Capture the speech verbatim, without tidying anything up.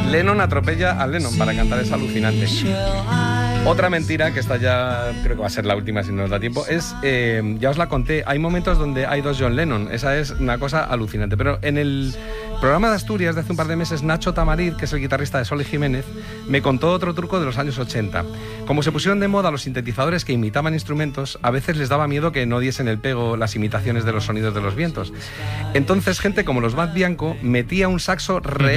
Lennon atropella a Lennon para cantar, es alucinante. Otra mentira, que esta ya creo que va a ser la última si no nos da tiempo, es, eh, ya os la conté, hay momentos donde hay dos John Lennon, esa es una cosa alucinante, pero en el programa de Asturias de hace un par de meses, Nacho Tamarit, que es el guitarrista de Sol y Jiménez, me contó otro truco de los años ochenta. Como se pusieron de moda los sintetizadores que imitaban instrumentos, a veces les daba miedo que no diesen el pego las imitaciones de los sonidos de los vientos. Entonces gente como los Bad Bianco metía un saxo real